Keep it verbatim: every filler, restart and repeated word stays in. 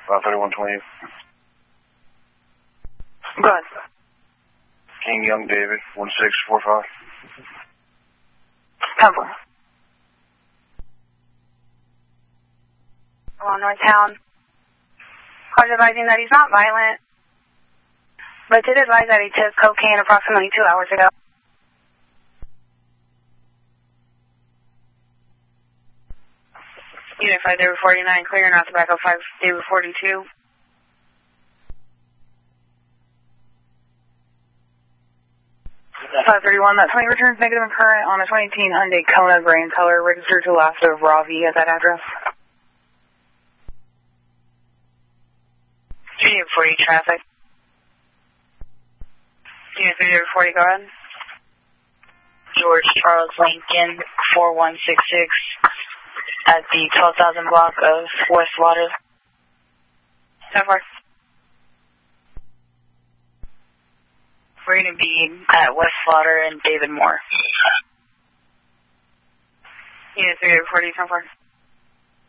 five thirty-one twenty. Go ahead. King Young David, one six four five. Temple. Along North Town. Called advising that he's not violent, but did advise that he took cocaine approximately two hours ago. Unit five David forty-nine, clear not tobacco five David forty-two. five thirty-one, that twenty returns negative and current on a twenty eighteen Hyundai Kona gray in color, registered to last of Ravi at that address. Unit forty traffic. Unit three forty, go ahead. George Charles Lincoln, four one six six, at the twelve thousand block of West Water. So far. We're going to be at West Slaughter and David Moore. Unit three forty, so far.